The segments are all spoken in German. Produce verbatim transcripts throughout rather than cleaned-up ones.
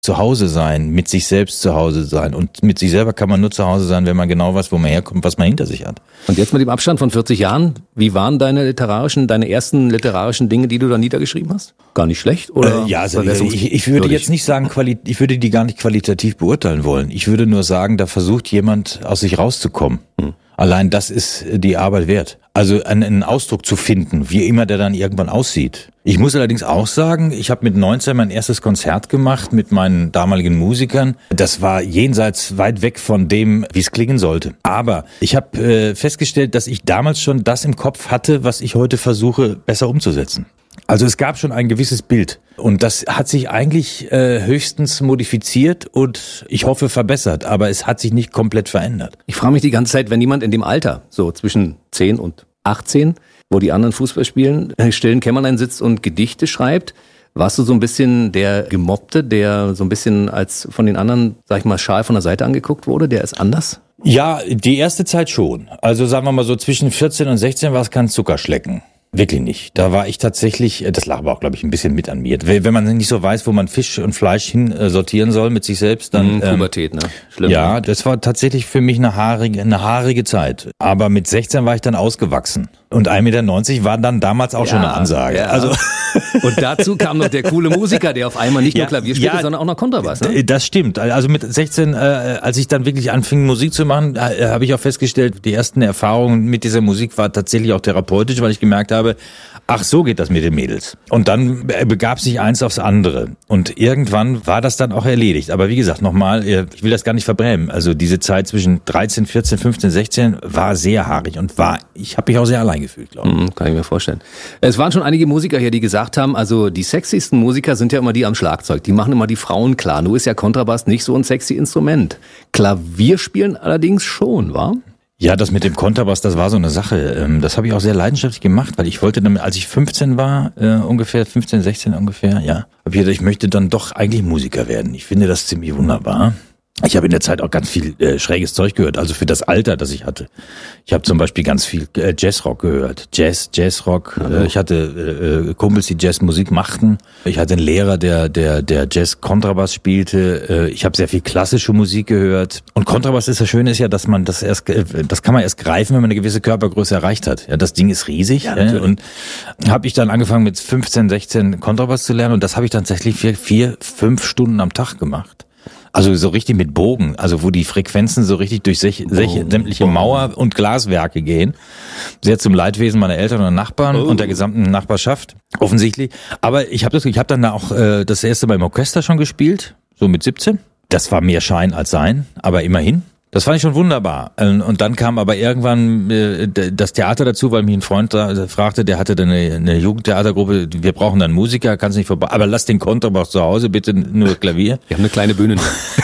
zu Hause sein, mit sich selbst zu Hause sein. Und mit sich selber kann man nur zu Hause sein, wenn man genau weiß, wo man herkommt, was man hinter sich hat. Und jetzt mit dem Abstand von vierzig Jahren, wie waren deine literarischen, deine ersten literarischen Dinge, die du da niedergeschrieben hast? Gar nicht schlecht? Oder äh, ja, also ich, ich würde jetzt nicht sagen, quali- ich würde die gar nicht qualitativ beurteilen wollen. Ich würde nur sagen, da versucht jemand aus sich rauszukommen. Hm. Allein das ist die Arbeit wert. Also einen, einen Ausdruck zu finden, wie immer der dann irgendwann aussieht. Ich muss allerdings auch sagen, ich habe mit neunzehn mein erstes Konzert gemacht mit meinen damaligen Musikern. Das war jenseits weit weg von dem, wie es klingen sollte. Aber ich habe äh, festgestellt, dass ich damals schon das im Kopf hatte, was ich heute versuche, besser umzusetzen. Also es gab schon ein gewisses Bild und das hat sich eigentlich äh, höchstens modifiziert und ich hoffe verbessert, aber es hat sich nicht komplett verändert. Ich frage mich die ganze Zeit, wenn jemand in dem Alter, so zwischen zehn und achtzehn, wo die anderen Fußball spielen, in stillen Kämmerlein sitzt und Gedichte schreibt, warst du so ein bisschen der Gemobbte, der so ein bisschen als von den anderen, sag ich mal, schal von der Seite angeguckt wurde, der ist anders? Ja, die erste Zeit schon. Also sagen wir mal so zwischen vierzehn und sechzehn war es kein Zuckerschlecken. Wirklich nicht. Da war ich tatsächlich, das lag aber auch, glaube ich, ein bisschen mit an mir. Wenn man nicht so weiß, wo man Fisch und Fleisch hin sortieren soll mit sich selbst, dann... Mhm, Pubertät, ne? Schlimm. Ja, das war tatsächlich für mich eine haarige, eine haarige Zeit. Aber mit sechzehn war ich dann ausgewachsen. Und ein Meter neunzig war dann damals auch ja, schon eine Ansage. Ja. Also und dazu kam noch der coole Musiker, der auf einmal nicht ja, nur Klavier spielte, ja, sondern auch noch Kontrabass. Ne? Das stimmt. Also mit sechzehn, äh, als ich dann wirklich anfing, Musik zu machen, äh, habe ich auch festgestellt, die ersten Erfahrungen mit dieser Musik war tatsächlich auch therapeutisch, weil ich gemerkt habe, ach, so geht das mit den Mädels. Und dann begab sich eins aufs andere. Und irgendwann war das dann auch erledigt. Aber wie gesagt, nochmal, ich will das gar nicht verbrämen. Also diese Zeit zwischen dreizehn, vierzehn, fünfzehn, sechzehn war sehr haarig und war, ich habe mich auch sehr allein gefühlt, glaube ich. Mhm, kann ich mir vorstellen. Es waren schon einige Musiker hier, die gesagt haben, also die sexiesten Musiker sind ja immer die am Schlagzeug. Die machen immer die Frauen klar. Nur ist ja Kontrabass nicht so ein sexy Instrument. Klavierspielen allerdings schon, wa? Ja, das mit dem Kontrabass, das war so eine Sache. Das habe ich auch sehr leidenschaftlich gemacht, weil ich wollte dann, als ich fünfzehn war, äh, ungefähr fünfzehn, sechzehn ungefähr, ja, habe ich gedacht, ich möchte dann doch eigentlich Musiker werden. Ich finde das ziemlich wunderbar. Ich habe in der Zeit auch ganz viel äh, schräges Zeug gehört, also für das Alter, das ich hatte. Ich habe zum Beispiel ganz viel äh, Jazzrock gehört, Jazz, Jazzrock. Äh, ich hatte äh, Kumpels, die Jazzmusik machten. Ich hatte einen Lehrer, der der der Jazz-Kontrabass spielte. Äh, ich habe sehr viel klassische Musik gehört. Und Kontrabass ist das Schöne ist ja, dass man das erst, äh, das kann man erst greifen, wenn man eine gewisse Körpergröße erreicht hat. Ja, das Ding ist riesig. Ja, äh, und habe ich dann angefangen mit fünfzehn, sechzehn Kontrabass zu lernen und das habe ich tatsächlich vier, vier, fünf Stunden am Tag gemacht. Also so richtig mit Bogen, also wo die Frequenzen so richtig durch sech, sech, sämtliche Mauer und Glaswerke gehen. Sehr zum Leidwesen meiner Eltern und Nachbarn oh. und der gesamten Nachbarschaft, offensichtlich. Aber ich habe das, ich habe dann auch äh, das erste Mal im Orchester schon gespielt, so mit siebzehn. Das war mehr Schein als Sein, aber immerhin. Das fand ich schon wunderbar. Und dann kam aber irgendwann äh, das Theater dazu, weil mich ein Freund da fragte, der hatte dann eine, eine Jugendtheatergruppe, wir brauchen dann Musiker, kannst nicht vorbei, aber lass den Kontrabass zu Hause, bitte nur Klavier. Wir haben eine kleine Bühne.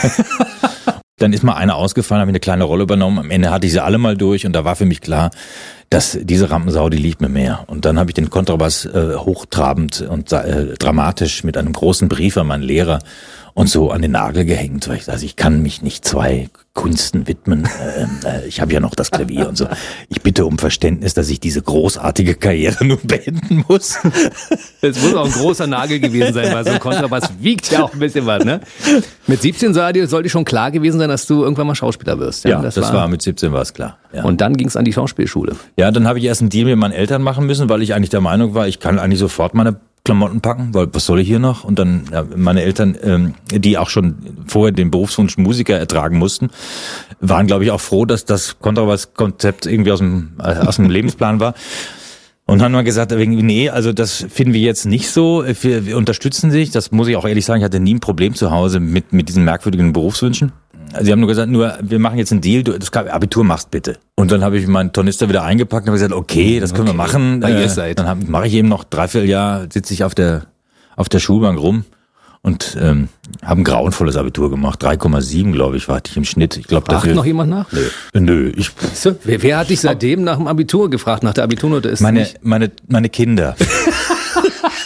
Dann ist mal einer ausgefallen, habe ich eine kleine Rolle übernommen. Am Ende hatte ich sie alle mal durch und da war für mich klar, dass diese Rampensau, die liegt mir mehr. Und dann habe ich den Kontrabass äh, hochtrabend und äh, dramatisch mit einem großen Brief an meinen Lehrer und so an den Nagel gehängt, weil ich also ich kann mich nicht zwei Kunsten widmen. Äh, ich habe ja noch das Klavier und so. Ich bitte um Verständnis, dass ich diese großartige Karriere nun beenden muss. Das muss auch ein großer Nagel gewesen sein, weil so ein Kontrabass wiegt ja auch ein bisschen was, ne? Mit siebzehn sollte schon klar gewesen sein, dass du irgendwann mal Schauspieler wirst. Ja, ja das, das war, war mit siebzehn war es klar. Ja. Und dann ging es an die Schauspielschule. Ja, dann habe ich erst einen Deal mit meinen Eltern machen müssen, weil ich eigentlich der Meinung war, ich kann eigentlich sofort meine Klamotten packen, weil was soll ich hier noch? Und dann ja, meine Eltern, ähm, die auch schon vorher den Berufswunsch Musiker ertragen mussten, waren, glaube ich, auch froh, dass das Kontrabass-Konzept irgendwie aus dem, äh, aus dem Lebensplan war. Und haben mal gesagt, nee, also das finden wir jetzt nicht so. Wir, wir unterstützen sich. Das muss ich auch ehrlich sagen, ich hatte nie ein Problem zu Hause mit mit diesen merkwürdigen Berufswünschen. Sie haben nur gesagt, nur wir machen jetzt einen Deal, du das Abitur machst bitte. Und dann habe ich meinen Tornister wieder eingepackt und habe gesagt, okay, das können okay. wir machen. Na, ihr seid. Dann mache ich eben noch dreiviertel Jahr, sitze ich auf der auf der Schulbank rum und ähm, habe ein grauenvolles Abitur gemacht. drei Komma sieben, glaube ich, war ich im Schnitt. Ich glaube, fragt noch jemand nach? Nö. Nö ich, so, wer, wer hat dich seitdem nach dem Abitur gefragt, nach der Abiturnote? Ist meine, nicht... meine, meine Kinder.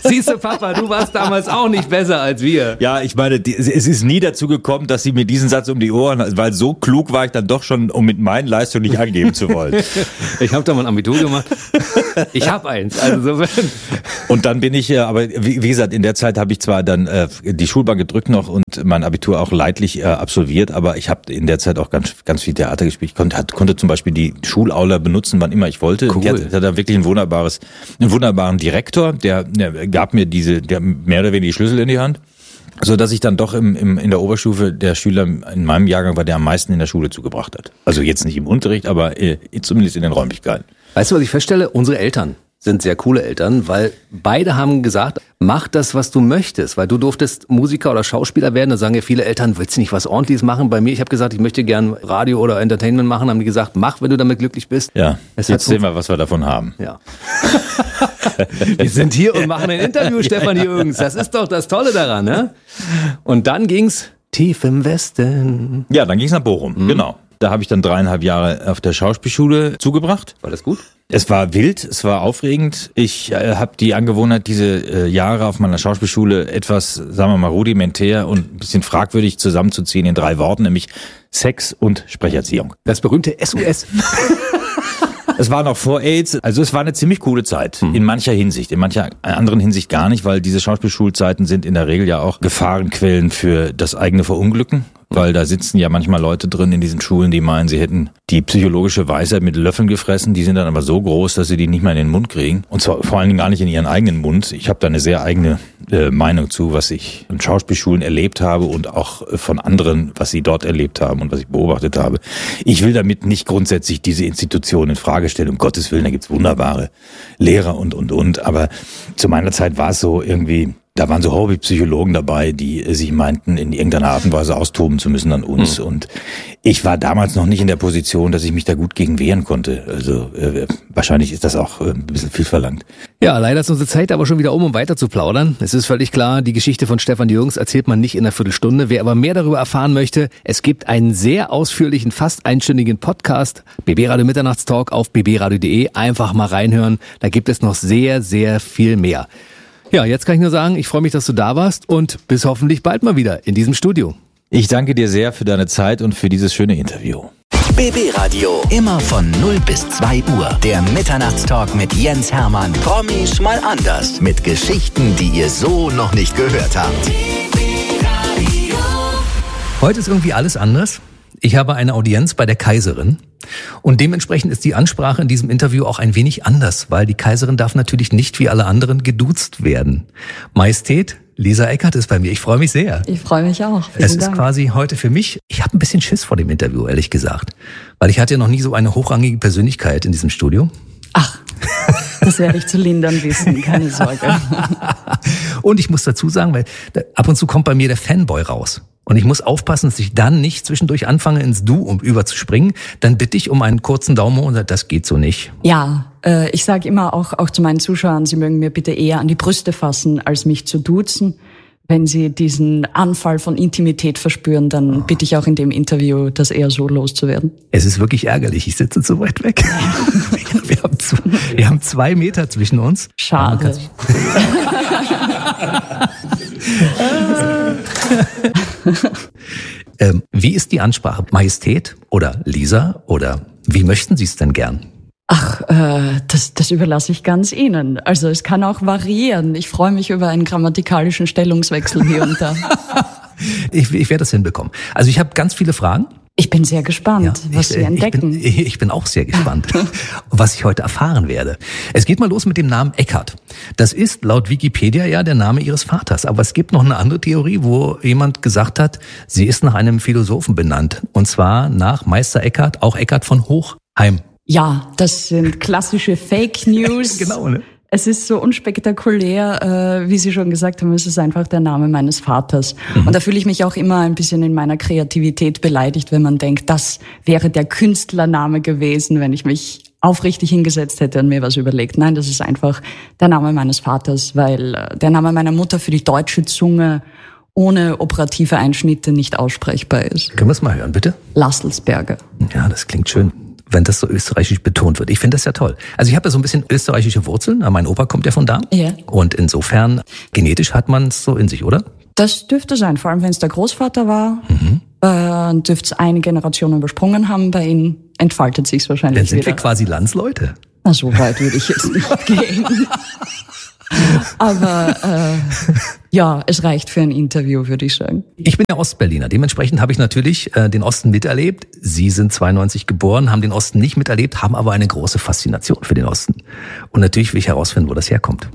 Siehst du, Papa, du warst damals auch nicht besser als wir. Ja, ich meine, die, es ist nie dazu gekommen, dass sie mir diesen Satz um die Ohren, weil so klug war ich dann doch schon, um mit meinen Leistungen nicht angeben zu wollen. Ich habe da mal ein Abitur gemacht. Ich habe eins. Also so. Und dann bin ich, äh, aber wie, wie gesagt, in der Zeit habe ich zwar dann äh, die Schulbank gedrückt noch und mein Abitur auch leidlich äh, absolviert, aber ich habe in der Zeit auch ganz ganz viel Theater gespielt. Ich konnte, hat, konnte zum Beispiel die Schulaula benutzen, wann immer ich wollte. Cool. Die hat, hat da wirklich ein wunderbares, einen wunderbaren Direktor, der, der gab mir diese, der mehr oder weniger die Schlüssel in die Hand. So dass ich dann doch im, im, in der Oberstufe der Schüler in meinem Jahrgang war, der am meisten in der Schule zugebracht hat. Also jetzt nicht im Unterricht, aber äh, zumindest in den Räumlichkeiten. Weißt du, was ich feststelle? Unsere Eltern sind sehr coole Eltern, weil beide haben gesagt, mach das, was du möchtest, weil du durftest Musiker oder Schauspieler werden. Da sagen ja viele Eltern, willst du nicht was Ordentliches machen? Bei mir, ich habe gesagt, ich möchte gern Radio oder Entertainment machen, haben die gesagt, mach, wenn du damit glücklich bist. Ja, es jetzt sehen wir, was wir davon haben. Ja. Wir sind hier und machen ein Interview, Stefan Jürgens. Das ist doch das Tolle daran, ne? Und dann ging's tief im Westen. Ja, dann ging's nach Bochum, mhm. genau. Da habe ich dann dreieinhalb Jahre auf der Schauspielschule zugebracht. War das gut? Es war wild, es war aufregend. Ich äh, habe die Angewohnheit, diese äh, Jahre auf meiner Schauspielschule etwas, sagen wir mal, rudimentär und ein bisschen fragwürdig zusammenzuziehen in drei Worten, nämlich Sex und Sprecherziehung. Das berühmte S U S. Es war noch vor AIDS, also es war eine ziemlich coole Zeit, in mancher Hinsicht, in mancher anderen Hinsicht gar nicht, weil diese Schauspielschulzeiten sind in der Regel ja auch Gefahrenquellen für das eigene Verunglücken, weil da sitzen ja manchmal Leute drin in diesen Schulen, die meinen, sie hätten die psychologische Weisheit mit Löffeln gefressen, die sind dann aber so groß, dass sie die nicht mehr in den Mund kriegen und zwar vor allen Dingen gar nicht in ihren eigenen Mund. Ich habe da eine sehr eigene äh, Meinung zu, was ich in Schauspielschulen erlebt habe und auch von anderen, was sie dort erlebt haben und was ich beobachtet habe. Ich will damit nicht grundsätzlich diese Institution in Frage stellen, um Gottes Willen, da gibt's wunderbare Lehrer und, und, und, aber zu meiner Zeit war es so irgendwie, da waren so Hobbypsychologen dabei, die sich meinten, in irgendeiner Art und Weise austoben zu müssen an uns. Mhm. Und ich war damals noch nicht in der Position, dass ich mich da gut gegen wehren konnte. Also äh, wahrscheinlich ist das auch äh, ein bisschen viel verlangt. Ja, leider ist unsere Zeit aber schon wieder um, um weiter zu plaudern. Es ist völlig klar, die Geschichte von Stefan Jürgens erzählt man nicht in einer Viertelstunde. Wer aber mehr darüber erfahren möchte, es gibt einen sehr ausführlichen, fast einstündigen Podcast, B B Radio Mitternachtstalk auf b b radio punkt d e. Einfach mal reinhören. Da gibt es noch sehr, sehr viel mehr. Ja, jetzt kann ich nur sagen, ich freue mich, dass du da warst und bis hoffentlich bald mal wieder in diesem Studio. Ich danke dir sehr für deine Zeit und für dieses schöne Interview. B B Radio, immer von null bis zwei Uhr. Der Mitternachtstalk mit Jens Hermann. Promis mal anders. Mit Geschichten, die ihr so noch nicht gehört habt. Heute ist irgendwie alles anders. Ich habe eine Audienz bei der Kaiserin und dementsprechend ist die Ansprache in diesem Interview auch ein wenig anders, weil die Kaiserin darf natürlich nicht wie alle anderen geduzt werden. Majestät, Lisa Eckert ist bei mir. Ich freue mich sehr. Ich freue mich auch. Vielen es ist Dank. Quasi heute für mich, ich habe ein bisschen Schiss vor dem Interview, ehrlich gesagt, weil ich hatte ja noch nie so eine hochrangige Persönlichkeit in diesem Studio. Ach, das werde ich zu lindern wissen, keine Sorge. Und ich muss dazu sagen, weil ab und zu kommt bei mir der Fanboy raus. Und ich muss aufpassen, dass ich dann nicht zwischendurch anfange, ins Du um überzuspringen. Dann bitte ich um einen kurzen Daumen und sage, das geht so nicht. Ja, äh, ich sage immer auch, auch zu meinen Zuschauern, sie mögen mir bitte eher an die Brüste fassen, als mich zu duzen. Wenn sie diesen Anfall von Intimität verspüren, dann oh. bitte ich auch in dem Interview, das eher so loszuwerden. Es ist wirklich ärgerlich, ich sitze zu weit weg. wir, haben zwei, wir haben zwei Meter zwischen uns. Schade. ähm, wie ist die Ansprache? Majestät oder Lisa oder wie möchten Sie es denn gern? Ach, äh, das, das überlasse ich ganz Ihnen. Also es kann auch variieren. Ich freue mich über einen grammatikalischen Stellungswechsel hier und da. ich, ich werde das hinbekommen. Also ich habe ganz viele Fragen. Ich bin sehr gespannt, ja, was ich, Sie entdecken. Ich bin, ich bin auch sehr gespannt, was ich heute erfahren werde. Es geht mal los mit dem Namen Eckert. Das ist laut Wikipedia ja der Name Ihres Vaters. Aber es gibt noch eine andere Theorie, wo jemand gesagt hat, sie ist nach einem Philosophen benannt. Und zwar nach Meister Eckhart, auch Eckhart von Hochheim. Ja, das sind klassische Fake News. Genau, ne? Es ist so unspektakulär, äh, wie Sie schon gesagt haben, es ist einfach der Name meines Vaters. Mhm. Und da fühle ich mich auch immer ein bisschen in meiner Kreativität beleidigt, wenn man denkt, das wäre der Künstlername gewesen, wenn ich mich aufrichtig hingesetzt hätte und mir was überlegt. Nein, das ist einfach der Name meines Vaters, weil äh, der Name meiner Mutter für die deutsche Zunge ohne operative Einschnitte nicht aussprechbar ist. Können wir es mal hören, bitte? Lasselsberger. Ja, das klingt schön. wenn das so österreichisch betont wird. Ich finde das ja toll. Also ich habe ja so ein bisschen österreichische Wurzeln. Mein Opa kommt ja von da. Ja. Und insofern, genetisch hat man es so in sich, oder? Das dürfte sein, vor allem wenn es der Großvater war. Mhm. Äh, dürfte es eine Generation übersprungen haben. Bei Ihnen entfaltet sich es wahrscheinlich Dann sind wieder. wir quasi Landsleute. Na, so weit würde ich jetzt nicht gehen. Aber äh, ja, es reicht für ein Interview, würde ich sagen. Ich bin ja Ostberliner. Dementsprechend habe ich natürlich äh, den Osten miterlebt. Sie sind zweiundneunzig geboren, haben den Osten nicht miterlebt, haben aber eine große Faszination für den Osten. Und natürlich will ich herausfinden, wo das herkommt.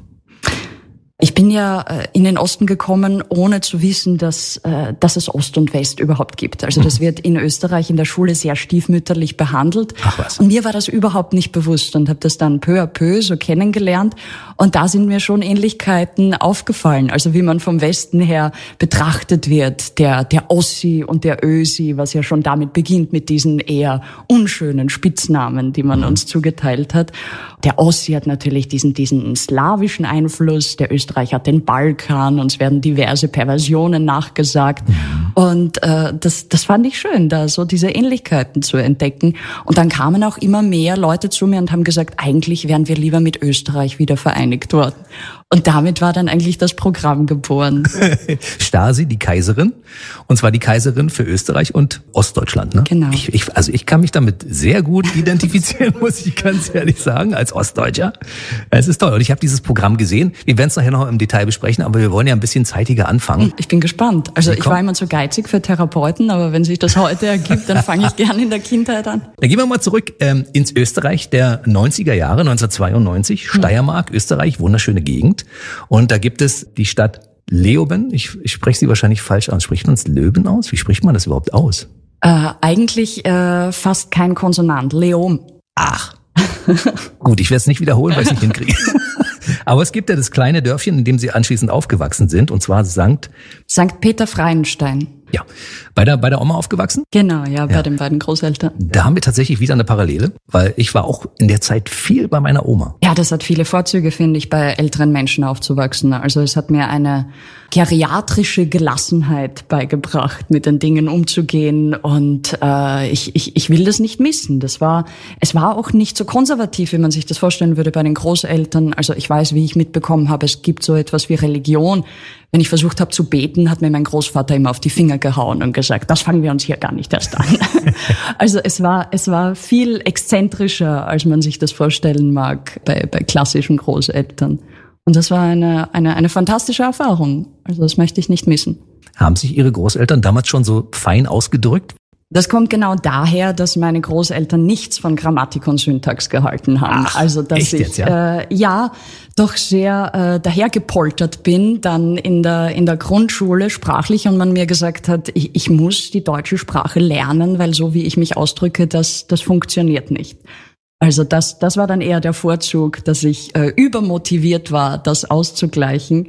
Ich bin ja äh, in den Osten gekommen, ohne zu wissen, dass, äh, dass es Ost und West überhaupt gibt. Also das wird in Österreich in der Schule sehr stiefmütterlich behandelt. Ach was. Und mir war das überhaupt nicht bewusst und habe das dann peu à peu so kennengelernt. Und da sind mir schon Ähnlichkeiten aufgefallen. Also wie man vom Westen her betrachtet wird, der, der Ossi und der Ösi, was ja schon damit beginnt, mit diesen eher unschönen Spitznamen, die man uns zugeteilt hat. Der Ossi hat natürlich diesen, diesen slawischen Einfluss, der Österreich hat den Balkan, uns werden diverse Perversionen nachgesagt. Mhm. Und äh, das, das fand ich schön, da so diese Ähnlichkeiten zu entdecken. Und dann kamen auch immer mehr Leute zu mir und haben gesagt, eigentlich wären wir lieber mit Österreich wieder vereinigt worden. Und damit war dann eigentlich das Programm geboren. Stasi, die Kaiserin, und zwar die Kaiserin für Österreich und Ostdeutschland. Ne? Genau. Ich, ich, also ich kann mich damit sehr gut identifizieren, muss ich ganz ehrlich sagen, als Ostdeutscher. Es ist toll. Und ich habe dieses Programm gesehen. Wir werden es nachher noch im Detail besprechen, aber wir wollen ja ein bisschen zeitiger anfangen. Ich bin gespannt. Also ich war immer zu geizig für Therapeuten, aber wenn sich das heute ergibt, dann fange ich gerne in der Kindheit an. Dann gehen wir mal zurück ähm, ins Österreich der neunziger Jahre, neunzehnhundertzweiundneunzig, Steiermark, Österreich, wunderschöne Gegend. Und da gibt es die Stadt Leoben. Ich, ich spreche sie wahrscheinlich falsch aus. Spricht man es Löben aus? Wie spricht man das überhaupt aus? Äh, eigentlich äh, fast kein Konsonant. Leom. Ach. Gut, ich werde es nicht wiederholen, weil ich es nicht hinkriege. Aber es gibt ja das kleine Dörfchen, in dem Sie anschließend aufgewachsen sind, und zwar Sankt... Sankt Peter-Freienstein. Ja, bei der, bei der Oma aufgewachsen? Genau, ja, bei Ja. den beiden Großeltern. Da haben wir tatsächlich wieder eine Parallele, weil ich war auch in der Zeit viel bei meiner Oma. Ja, das hat viele Vorzüge, finde ich, bei älteren Menschen aufzuwachsen. Also es hat mir eine geriatrische Gelassenheit beigebracht, mit den Dingen umzugehen. Und äh, ich, ich, ich will das nicht missen. Das war, es war auch nicht so konservativ, wie man sich das vorstellen würde bei den Großeltern. Also ich weiß, wie ich mitbekommen habe, es gibt so etwas wie Religion. Wenn ich versucht habe zu beten, hat mir mein Großvater immer auf die Finger gehauen und gesagt, das fangen wir uns hier gar nicht erst an. Also es war, es war viel exzentrischer, als man sich das vorstellen mag bei, bei klassischen Großeltern. Und das war eine, eine, eine fantastische Erfahrung. Also das möchte ich nicht missen. Haben sich Ihre Großeltern damals schon so fein ausgedrückt? Das kommt genau daher, dass meine Großeltern nichts von Grammatik und Syntax gehalten haben. Ach, also dass echt ich jetzt, ja? Äh, ja doch sehr äh, dahergepoltert bin, dann in der in der Grundschule sprachlich, und man mir gesagt hat, ich, ich muss die deutsche Sprache lernen, weil so wie ich mich ausdrücke, das das funktioniert nicht. Also das das war dann eher der Vorzug, dass ich äh, übermotiviert war, das auszugleichen,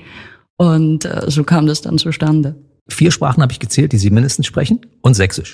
und äh, so kam das dann zustande. Vier Sprachen habe ich gezählt, die Sie mindestens sprechen, und Sächsisch.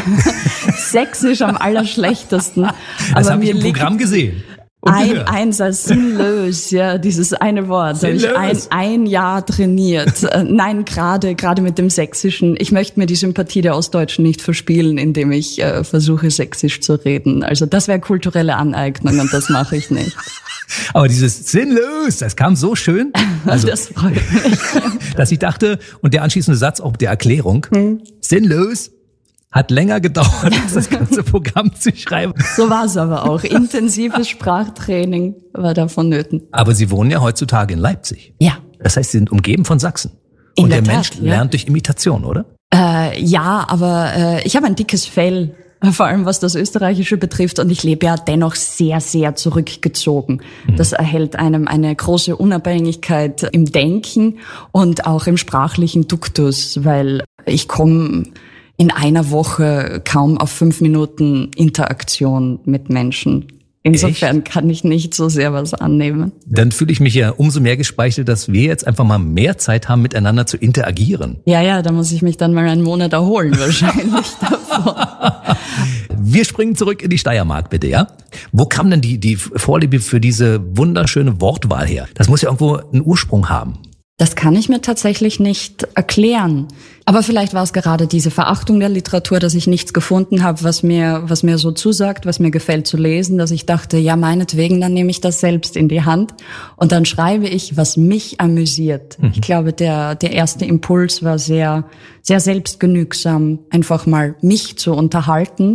Sächsisch am allerschlechtesten. Das Aber habe ich mir im liegt Programm gesehen. Und ein, gehört. eins als sinnlos, ja, dieses eine Wort. Da habe ich ein, Sinnlos. ein Jahr trainiert. Äh, Nein, gerade gerade mit dem Sächsischen. Ich möchte mir die Sympathie der Ostdeutschen nicht verspielen, indem ich äh, versuche, Sächsisch zu reden. Also das wäre kulturelle Aneignung, und das mache ich nicht. Aber dieses sinnlos, das kam so schön, also, Das freut mich. dass ich dachte, und der anschließende Satz auch der Erklärung, Hm. sinnlos, hat länger gedauert, als das ganze Programm zu schreiben. So war es aber auch. Intensives Sprachtraining war da vonnöten. Aber Sie wohnen ja heutzutage in Leipzig. Ja. Das heißt, Sie sind umgeben von Sachsen. In und der der Tat, Mensch ja. lernt durch Imitation, oder? Äh, ja, aber äh, ich habe ein dickes Fell, vor allem was das Österreichische betrifft, und ich lebe ja dennoch sehr, sehr zurückgezogen. Mhm. Das erhält einem eine große Unabhängigkeit im Denken und auch im sprachlichen Duktus, weil ich komme in einer Woche kaum auf fünf Minuten Interaktion mit Menschen. Insofern Echt? kann ich nicht so sehr was annehmen. Dann fühle ich mich ja umso mehr gespeichelt, dass wir jetzt einfach mal mehr Zeit haben, miteinander zu interagieren. Ja, ja, da muss ich mich dann mal einen Monat erholen wahrscheinlich davon. Wir springen zurück in die Steiermark, bitte, ja? Wo kam denn die, die Vorliebe für diese wunderschöne Wortwahl her? Das muss ja irgendwo einen Ursprung haben. Das kann ich mir tatsächlich nicht erklären. Aber vielleicht war es gerade diese Verachtung der Literatur, dass ich nichts gefunden habe, was mir, was mir so zusagt, was mir gefällt zu lesen, dass ich dachte, ja, meinetwegen, dann nehme ich das selbst in die Hand und dann schreibe ich, was mich amüsiert. Mhm. Ich glaube, der, der erste Impuls war sehr, sehr selbstgenügsam, einfach mal mich zu unterhalten.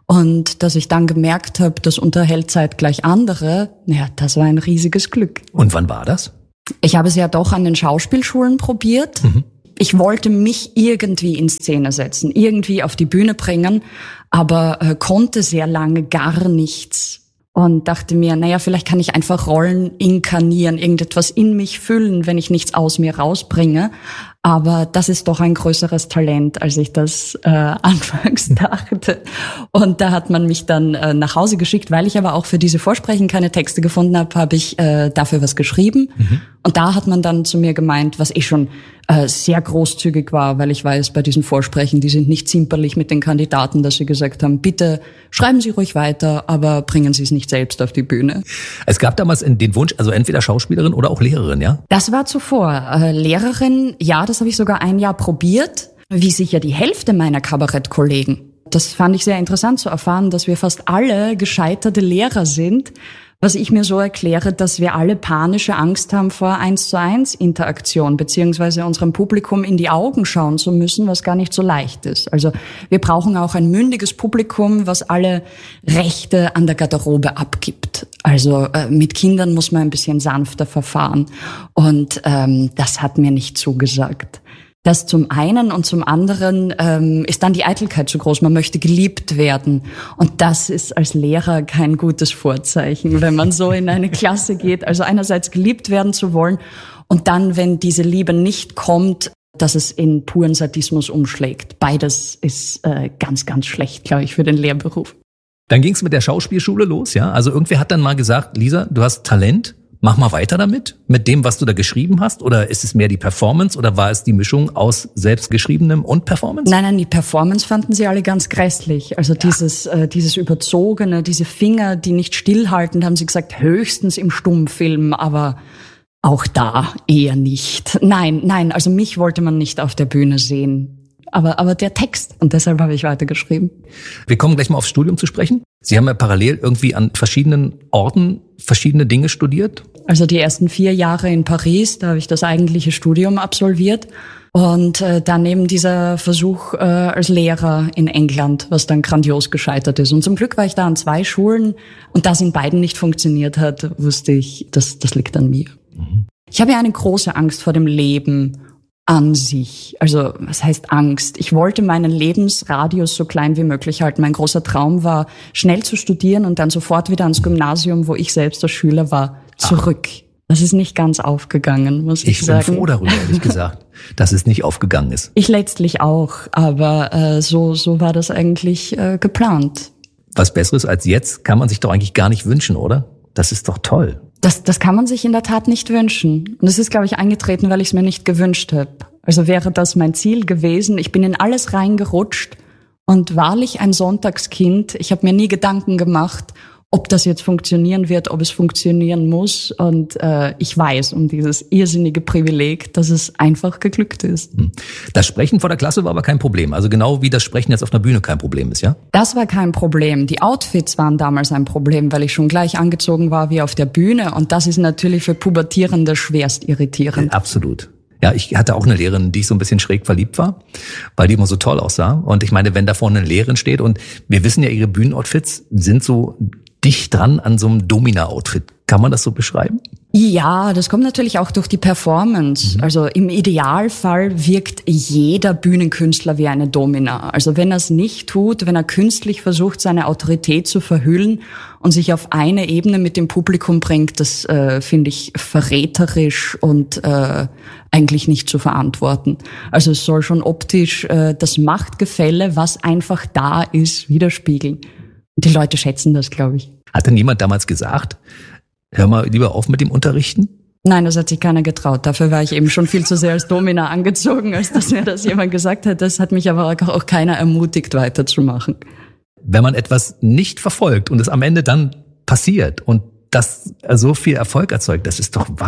Und dass ich dann gemerkt habe, das unterhält zeitgleich andere, ja, das war ein riesiges Glück. Und wann war das? Ich habe es ja doch an den Schauspielschulen probiert. Mhm. Ich wollte mich irgendwie in Szene setzen, irgendwie auf die Bühne bringen, aber äh, konnte sehr lange gar nichts. Und dachte mir, naja, vielleicht kann ich einfach Rollen inkarnieren, irgendetwas in mich füllen, wenn ich nichts aus mir rausbringe. Aber das ist doch ein größeres Talent, als ich das äh, anfangs dachte. Und da hat man mich dann äh, nach Hause geschickt, weil ich aber auch für diese Vorsprechen keine Texte gefunden habe, habe ich äh, dafür was geschrieben. Mhm. Und da hat man dann zu mir gemeint, was eh schon äh, sehr großzügig war, weil ich weiß, bei diesen Vorsprechen, die sind nicht zimperlich mit den Kandidaten, dass sie gesagt haben, bitte schreiben Sie ruhig weiter, aber bringen Sie es nicht selbst auf die Bühne. Es gab damals den Wunsch, also entweder Schauspielerin oder auch Lehrerin, ja? Das war zuvor. Äh, Lehrerin, ja, das habe ich sogar ein Jahr probiert, wie sicher die Hälfte meiner Kabarettkollegen. Das fand ich sehr interessant zu erfahren, dass wir fast alle gescheiterte Lehrer sind, was ich mir so erkläre, dass wir alle panische Angst haben vor eins zu eins Interaktion, beziehungsweise unserem Publikum in die Augen schauen zu müssen, was gar nicht so leicht ist. Also wir brauchen auch ein mündiges Publikum, was alle Rechte an der Garderobe abgibt. Also äh, mit Kindern muss man ein bisschen sanfter verfahren. Und ähm, das hat mir nicht zugesagt. Das zum einen und zum anderen ähm, ist dann die Eitelkeit zu groß. Man möchte geliebt werden. Und das ist als Lehrer kein gutes Vorzeichen, wenn man so in eine Klasse geht. Also einerseits geliebt werden zu wollen und dann, wenn diese Liebe nicht kommt, dass es in puren Sadismus umschlägt. Beides ist äh, ganz, ganz schlecht, glaube ich, für den Lehrberuf. Dann ging es mit der Schauspielschule los, ja? Also irgendwer hat dann mal gesagt, Lisa, du hast Talent. Mach mal weiter damit, mit dem, was du da geschrieben hast? Oder ist es mehr die Performance oder war es die Mischung aus selbstgeschriebenem und Performance? Nein, nein, die Performance fanden sie alle ganz grässlich. Also ja. dieses äh, dieses Überzogene, diese Finger, die nicht stillhalten, haben sie gesagt, höchstens im Stummfilm, aber auch da eher nicht. Nein, nein, also mich wollte man nicht auf der Bühne sehen. Aber, aber der Text. Und deshalb habe ich weitergeschrieben. Wir kommen gleich mal aufs Studium zu sprechen. Sie haben ja parallel irgendwie an verschiedenen Orten verschiedene Dinge studiert. Also die ersten vier Jahre in Paris, da habe ich das eigentliche Studium absolviert. Und äh, dann eben dieser Versuch äh, als Lehrer in England, was dann grandios gescheitert ist. Und zum Glück war ich da an zwei Schulen. Und da es in beiden nicht funktioniert hat, wusste ich, das, das liegt an mir. Mhm. Ich habe ja eine große Angst vor dem Leben an sich. Also was heißt Angst? Ich wollte meinen Lebensradius so klein wie möglich halten. Mein großer Traum war, schnell zu studieren und dann sofort wieder ans Gymnasium, wo ich selbst als Schüler war, zurück. Ach. Das ist nicht ganz aufgegangen, muss ich, ich sagen. Ich bin froh darüber, ehrlich gesagt, dass es nicht aufgegangen ist. Ich letztlich auch, aber äh, so so war das eigentlich äh, geplant. Was Besseres als jetzt kann man sich doch eigentlich gar nicht wünschen, oder? Das ist doch toll. Das, das kann man sich in der Tat nicht wünschen. Und das ist, glaube ich, eingetreten, weil ich es mir nicht gewünscht habe. Also wäre das mein Ziel gewesen. Ich bin in alles reingerutscht und wahrlich ein Sonntagskind. Ich habe mir nie Gedanken gemacht, ob das jetzt funktionieren wird, ob es funktionieren muss. Und äh, ich weiß um dieses irrsinnige Privileg, dass es einfach geglückt ist. Das Sprechen vor der Klasse war aber kein Problem. Also genau wie das Sprechen jetzt auf einer Bühne kein Problem ist, ja? Das war kein Problem. Die Outfits waren damals ein Problem, weil ich schon gleich angezogen war wie auf der Bühne. Und das ist natürlich für Pubertierende schwerst irritierend. Absolut. Ja, ich hatte auch eine Lehrerin, die ich so ein bisschen schräg verliebt war, weil die immer so toll aussah. Und ich meine, wenn da vorne eine Lehrerin steht und wir wissen ja, ihre Bühnenoutfits sind so dicht dran an so einem Domina-Outfit. Kann man das so beschreiben? Ja, das kommt natürlich auch durch die Performance. Mhm. Also im Idealfall wirkt jeder Bühnenkünstler wie eine Domina. Also wenn er es nicht tut, wenn er künstlich versucht, seine Autorität zu verhüllen und sich auf eine Ebene mit dem Publikum bringt, das äh, finde ich verräterisch und äh, eigentlich nicht zu verantworten. Also es soll schon optisch äh, das Machtgefälle, was einfach da ist, widerspiegeln. Die Leute schätzen das, glaube ich. Hat denn jemand damals gesagt, hör mal lieber auf mit dem Unterrichten? Nein, das hat sich keiner getraut. Dafür war ich eben schon viel zu sehr als Domina angezogen, als dass mir das jemand gesagt hat. Das hat mich aber auch keiner ermutigt, weiterzumachen. Wenn man etwas nicht verfolgt und es am Ende dann passiert und das so viel Erfolg erzeugt, das ist doch Wahnsinn.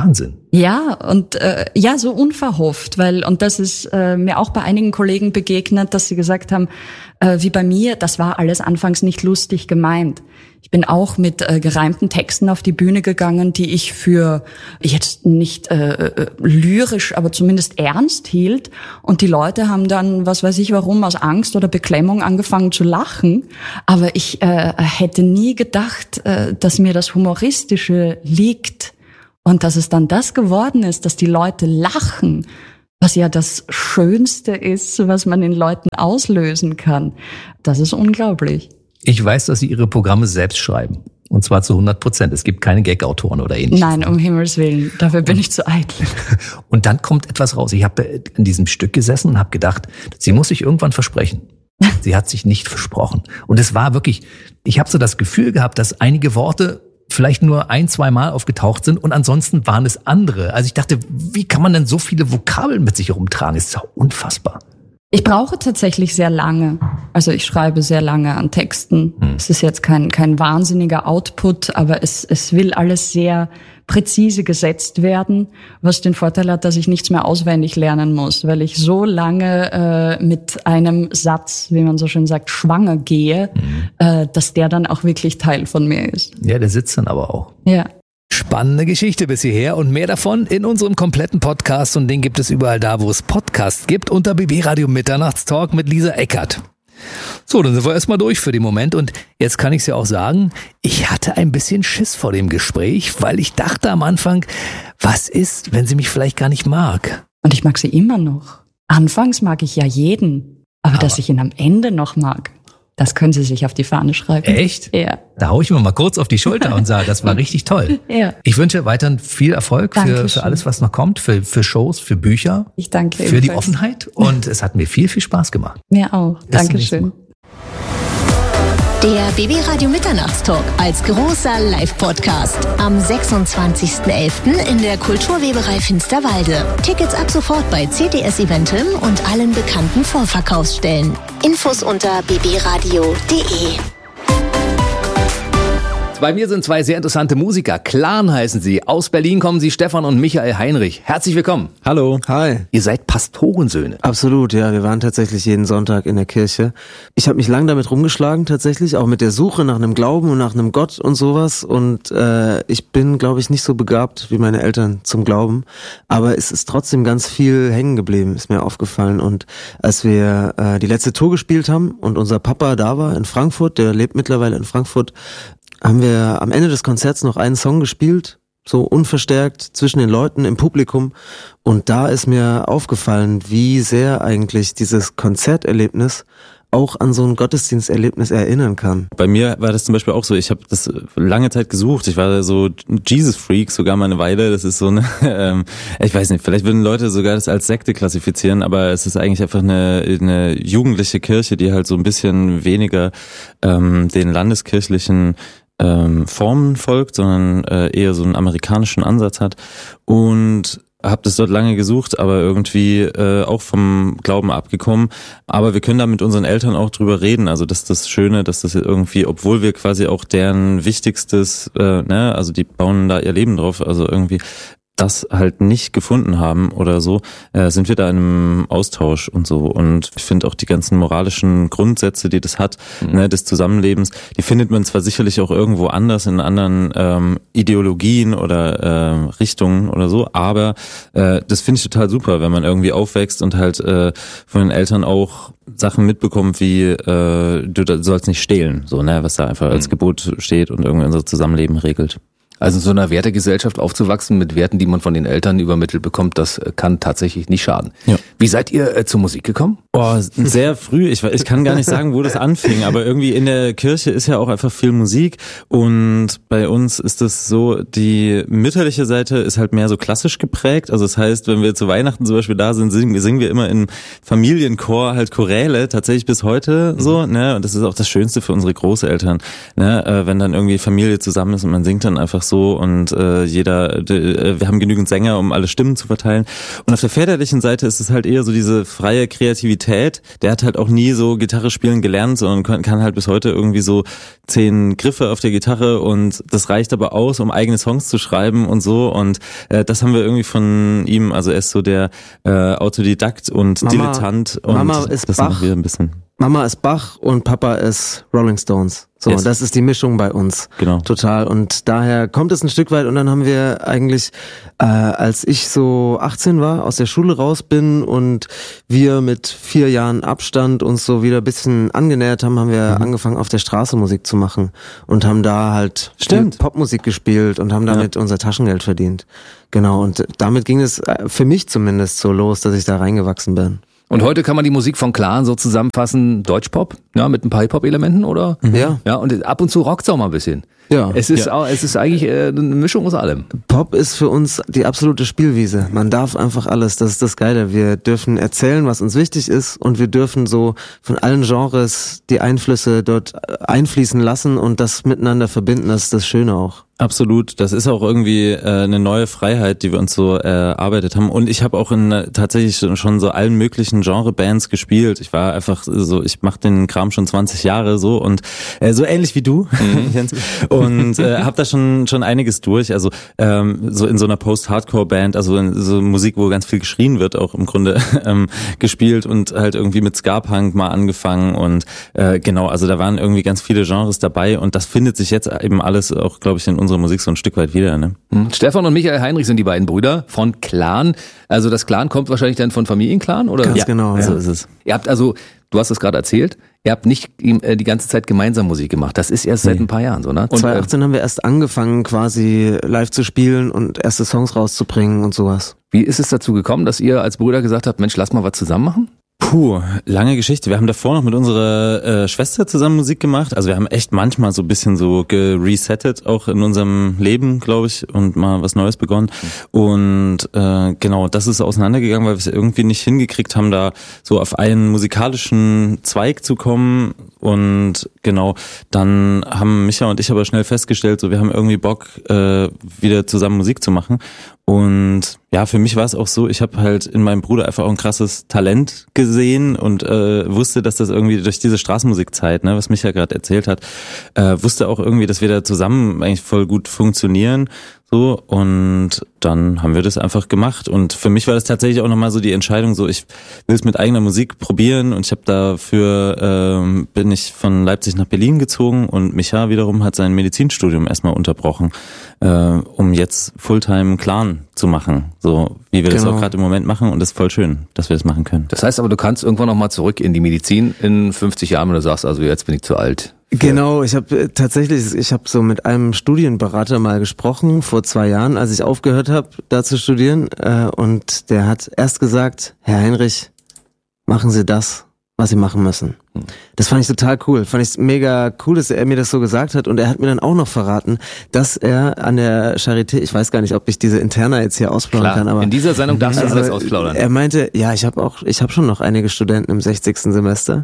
Ja, und äh, ja, so unverhofft, weil, und das ist äh, mir auch bei einigen Kollegen begegnet, dass sie gesagt haben, äh, wie bei mir, das war alles anfangs nicht lustig gemeint. Ich bin auch mit äh, gereimten Texten auf die Bühne gegangen, die ich für jetzt nicht äh, lyrisch, aber zumindest ernst hielt. Und die Leute haben dann, was weiß ich warum, aus Angst oder Beklemmung angefangen zu lachen. Aber ich äh, hätte nie gedacht, äh, dass mir das Humoristische liegt. Und dass es dann das geworden ist, dass die Leute lachen, was ja das Schönste ist, was man in Leuten auslösen kann. Das ist unglaublich. Ich weiß, dass Sie Ihre Programme selbst schreiben. Und zwar zu hundert Prozent. Es gibt keine Gag-Autoren oder ähnliches. Nein, um Himmels Willen. Dafür bin ich zu eitel. Und dann kommt etwas raus. Ich habe in diesem Stück gesessen und habe gedacht, sie muss sich irgendwann versprechen. Sie hat sich nicht versprochen. Und es war wirklich, ich habe so das Gefühl gehabt, dass einige Worte vielleicht nur ein, zwei Mal aufgetaucht sind und ansonsten waren es andere. Also ich dachte, wie kann man denn so viele Vokabeln mit sich rumtragen? Das ist ja unfassbar. Ich brauche tatsächlich sehr lange. Also ich schreibe sehr lange an Texten. Hm. Es ist jetzt kein kein wahnsinniger Output, aber es es will alles sehr präzise gesetzt werden, was den Vorteil hat, dass ich nichts mehr auswendig lernen muss, weil ich so lange äh, mit einem Satz, wie man so schön sagt, schwanger gehe, hm. äh, dass der dann auch wirklich Teil von mir ist. Ja, der sitzt dann aber auch. Ja. Spannende Geschichte bis hierher und mehr davon in unserem kompletten Podcast und den gibt es überall da, wo es Podcasts gibt, unter B B Radio Mitternachtstalk mit Lisa Eckert. So, dann sind wir erstmal durch für den Moment und jetzt kann ich es ja auch sagen, ich hatte ein bisschen Schiss vor dem Gespräch, weil ich dachte am Anfang, was ist, wenn sie mich vielleicht gar nicht mag? Und ich mag sie immer noch. Anfangs mag ich ja jeden, aber, aber dass ich ihn am Ende noch mag. Das können Sie sich auf die Fahne schreiben. Echt? Ja. Da hau ich mir mal kurz auf die Schulter und sage, das war richtig toll. Ja. Ich wünsche weiterhin viel Erfolg für, für alles, was noch kommt, für, für Shows, für Bücher. Ich danke Für ebenfalls. die Offenheit und es hat mir viel, viel Spaß gemacht. Mir auch. Dankeschön. Der B B Radio Mitternachtstalk als großer Live-Podcast am sechsundzwanzigsten elften in der Kulturweberei Finsterwalde. Tickets ab sofort bei C T S Eventim und allen bekannten Vorverkaufsstellen. Infos unter b b radio punkt de. Bei mir sind zwei sehr interessante Musiker. Clan heißen sie. Aus Berlin kommen sie, Stefan und Michael Heinrich. Herzlich willkommen. Hallo. Hi. Ihr seid Pastorensöhne. Absolut, ja. Wir waren tatsächlich jeden Sonntag in der Kirche. Ich habe mich lang damit rumgeschlagen tatsächlich, auch mit der Suche nach einem Glauben und nach einem Gott und sowas. Und äh, ich bin, glaube ich, nicht so begabt wie meine Eltern zum Glauben. Aber es ist trotzdem ganz viel hängen geblieben, ist mir aufgefallen. Und als wir äh, die letzte Tour gespielt haben und unser Papa da war in Frankfurt, der lebt mittlerweile in Frankfurt, haben wir am Ende des Konzerts noch einen Song gespielt, so unverstärkt zwischen den Leuten im Publikum. Und da ist mir aufgefallen, wie sehr eigentlich dieses Konzerterlebnis auch an so ein Gottesdiensterlebnis erinnern kann. Bei mir war das zum Beispiel auch so, ich habe das lange Zeit gesucht, ich war so Jesus-Freak sogar mal eine Weile, das ist so eine, ähm, ich weiß nicht, vielleicht würden Leute sogar das als Sekte klassifizieren, aber es ist eigentlich einfach eine, eine jugendliche Kirche, die halt so ein bisschen weniger ähm, den landeskirchlichen ähm, Formen folgt, sondern äh, eher so einen amerikanischen Ansatz hat und habe das dort lange gesucht, aber irgendwie äh, auch vom Glauben abgekommen. Aber wir können da mit unseren Eltern auch drüber reden. Also das ist das Schöne, dass das irgendwie, obwohl wir quasi auch deren wichtigstes, äh, ne, also die bauen da ihr Leben drauf, also irgendwie das halt nicht gefunden haben oder so, äh, sind wir da in einem Austausch und so. Und ich finde auch die ganzen moralischen Grundsätze, die das hat, mhm. ne, des Zusammenlebens, die findet man zwar sicherlich auch irgendwo anders in anderen ähm, Ideologien oder äh, Richtungen oder so, aber äh, das finde ich total super, wenn man irgendwie aufwächst und halt äh, von den Eltern auch Sachen mitbekommt, wie äh, du sollst nicht stehlen, so, ne, was da einfach als Gebot steht und irgendwie unser Zusammenleben regelt. Also in so einer Wertegesellschaft aufzuwachsen mit Werten, die man von den Eltern übermittelt bekommt, das kann tatsächlich nicht schaden. Ja. Wie seid ihr äh, zur Musik gekommen? Oh, sehr früh. Ich, ich kann gar nicht sagen, wo das anfing, aber irgendwie in der Kirche ist ja auch einfach viel Musik und bei uns ist das so, die mütterliche Seite ist halt mehr so klassisch geprägt. Also das heißt, wenn wir zu Weihnachten zum Beispiel da sind, singen, singen wir immer im Familienchor halt Choräle, tatsächlich bis heute mhm. so, ne? Und das ist auch das Schönste für unsere Großeltern, ne? Wenn dann irgendwie Familie zusammen ist und man singt dann einfach so so und äh, jeder, äh, wir haben genügend Sänger, um alle Stimmen zu verteilen. Und auf der väterlichen Seite ist es halt eher so diese freie Kreativität. Der hat halt auch nie so Gitarre spielen gelernt, sondern kann, kann halt bis heute irgendwie so zehn Griffe auf der Gitarre und das reicht aber aus, um eigene Songs zu schreiben und so. Und äh, das haben wir irgendwie von ihm, also er ist so der äh, Autodidakt und Mama, Dilettant und Mama ist das Bach. machen wir ein bisschen. Mama ist Bach und Papa ist Rolling Stones. So, Yes. das ist die Mischung bei uns. Genau. Total. Und daher kommt es ein Stück weit. Und dann haben wir eigentlich, äh, als ich so achtzehn war, aus der Schule raus bin und wir mit vier Jahren Abstand uns so wieder ein bisschen angenähert haben, haben wir mhm. angefangen, auf der Straße Musik zu machen und haben da halt Stimmt. Popmusik gespielt und haben damit ja. unser Taschengeld verdient. Genau. Und damit ging es für mich zumindest so los, dass ich da reingewachsen bin. Und heute kann man die Musik von Clan so zusammenfassen, Deutschpop, ja, mit ein paar Hip-Hop-Elementen, oder? Mhm. Ja. Ja, und ab und zu rockt's auch mal ein bisschen. Ja. Es ist Ja. auch, es ist eigentlich äh, eine Mischung aus allem. Pop ist für uns die absolute Spielwiese. Man darf einfach alles, das ist das Geile. Wir dürfen erzählen, was uns wichtig ist und wir dürfen so von allen Genres die Einflüsse dort einfließen lassen und das miteinander verbinden, das ist das Schöne auch. Absolut, das ist auch irgendwie äh, eine neue Freiheit, die wir uns so erarbeitet haben. Und ich habe auch in äh, tatsächlich schon so allen möglichen Genre-Bands gespielt. Ich war einfach so, ich mache den Kram schon zwanzig Jahre so und äh, so ähnlich wie du, mhm. Jens. Und äh, habe da schon schon einiges durch. Also ähm, so in so einer Post-Hardcore-Band, also in so Musik, wo ganz viel geschrien wird, auch im Grunde ähm, gespielt und halt irgendwie mit Ska-Punk mal angefangen und äh, genau, also da waren irgendwie ganz viele Genres dabei und das findet sich jetzt eben alles auch, glaube ich, in unserer Musik so ein Stück weit wieder, ne? Stefan und Michael Heinrich sind die beiden Brüder von Clan. Also das Clan kommt wahrscheinlich dann von Familienclan, oder? Ganz Ja. genau, So ja. ist es. Ihr habt also, du hast es gerade erzählt, ihr habt nicht äh, die ganze Zeit gemeinsam Musik gemacht. Das ist erst seit ein paar Jahren so, ne? Und, äh, zwanzig achtzehn haben wir erst angefangen, quasi live zu spielen und erste Songs rauszubringen und sowas. wie ist es dazu gekommen, dass ihr als Brüder gesagt habt, Mensch, lass mal was zusammen machen? Puh, lange Geschichte. Wir haben davor noch mit unserer äh, Schwester zusammen Musik gemacht. Also wir haben echt manchmal so ein bisschen so geresettet, auch in unserem Leben, glaube ich, und mal was Neues begonnen. Und äh, genau, das ist auseinandergegangen, weil wir es irgendwie nicht hingekriegt haben, da so auf einen musikalischen Zweig zu kommen. Und genau, dann haben Micha und ich aber schnell festgestellt, so wir haben irgendwie Bock, äh, wieder zusammen Musik zu machen. Und ja, für mich war es auch so, ich habe halt in meinem Bruder einfach auch ein krasses Talent gesehen und äh, wusste, dass das irgendwie durch diese Straßenmusikzeit, ne, was Micha gerade erzählt hat, äh, wusste auch irgendwie, dass wir da zusammen eigentlich voll gut funktionieren. So, und dann haben wir das einfach gemacht. Und für mich war das tatsächlich auch nochmal so die Entscheidung, so ich will es mit eigener Musik probieren. Und ich habe dafür, ähm, bin ich von Leipzig nach Berlin gezogen und Micha wiederum hat sein Medizinstudium erstmal unterbrochen, äh, um jetzt Fulltime Clan zu machen. So wie wir das Genau. auch gerade im Moment machen. Und das ist voll schön, dass wir das machen können. Das heißt aber, du kannst irgendwann noch mal zurück in die Medizin in fünfzig Jahren, wenn du sagst, also jetzt bin ich zu alt. Genau, ich habe äh, tatsächlich, ich habe so mit einem Studienberater mal gesprochen vor zwei Jahren, als ich aufgehört habe, da zu studieren, äh, und der hat erst gesagt, Herr Heinrich, machen Sie das, was Sie machen müssen. Das fand ich total cool, fand ich mega cool, dass er mir das so gesagt hat und er hat mir dann auch noch verraten, dass er an der Charité, ich weiß gar nicht, ob ich diese Interna jetzt hier ausplaudern Klar, kann, aber in dieser Sendung darfst du also, alles ausplaudern. er meinte, ja, ich habe auch, ich habe schon noch einige Studenten im sechzigsten Semester.